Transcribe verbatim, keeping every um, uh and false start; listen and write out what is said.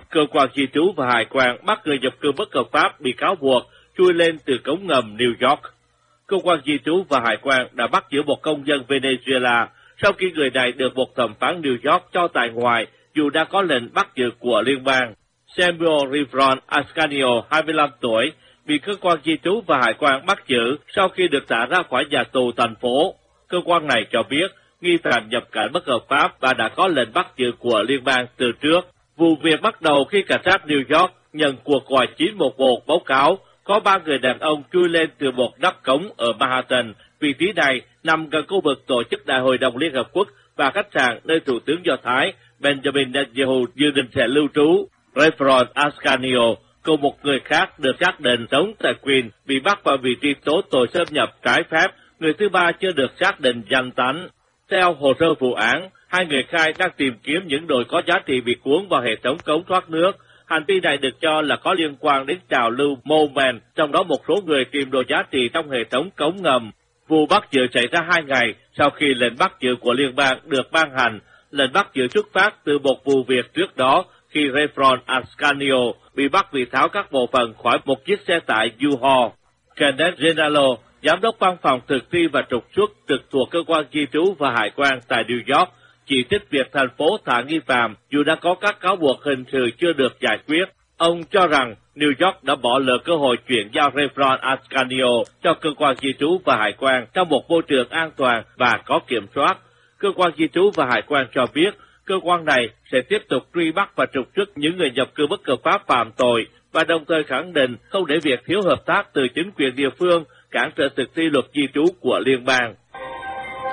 cơ quan di trú và hải quan bắt người nhập cư bất hợp pháp bị cáo buộc chui lên từ cống ngầm New York. Cơ quan di trú và hải quan đã bắt giữ một công dân Venezuela sau khi người này được một thẩm phán New York cho tại ngoại dù đã có lệnh bắt giữ của liên bang. Samuel Rivron Ascanio, hai mươi lăm tuổi, bị cơ quan di trú và hải quan bắt giữ sau khi được thả ra khỏi nhà tù thành phố. Cơ quan này cho biết nghi phạm nhập cảnh bất hợp pháp và đã có lệnh bắt giữ của liên bang từ trước. Vụ việc bắt đầu khi cảnh sát New York nhận cuộc gọi chín một một báo cáo có ba người đàn ông chui lên từ một nắp cống ở Manhattan. Vị trí này nằm gần khu vực tổ chức Đại hội đồng Liên Hợp Quốc và khách sạn nơi Thủ tướng Do Thái Benjamin Netanyahu dự định sẽ lưu trú. Rivron Ascanio cùng một người khác được xác định sống tại Queens bị bắt vào vị trí tố tội xâm nhập trái phép. Người thứ ba chưa được xác định danh tính. Theo hồ sơ vụ án, hai người khai đang tìm kiếm những đồ có giá trị bị cuốn vào hệ thống cống thoát nước. Hành vi này được cho là có liên quan đến trào lưu Moment, trong đó một số người tìm đồ giá trị trong hệ thống cống ngầm. Vụ bắt giữ xảy ra hai ngày sau khi lệnh bắt giữ của liên bang được ban hành. Lệnh bắt giữ xuất phát từ một vụ việc trước đó khi Rivron Ascanio bị bắt vì tháo các bộ phận khỏi một chiếc xe tải U-Haul. Kenneth Gennaro, giám đốc văn phòng thực thi và trục xuất trực thuộc cơ quan di trú và hải quan tại New York, chỉ trích việc thành phố thả nghi phạm dù đã có các cáo buộc hình sự chưa được giải quyết. Ông cho rằng New York đã bỏ lỡ cơ hội chuyển giao Rivron Ascanio cho cơ quan di trú và hải quan trong một môi trường an toàn và có kiểm soát. Cơ quan di trú và hải quan cho biết cơ quan này sẽ tiếp tục truy bắt và trục xuất những người nhập cư bất hợp pháp phạm tội và đồng thời khẳng định không để việc thiếu hợp tác từ chính quyền địa phương cản trở thực thi luật di trú của liên bang.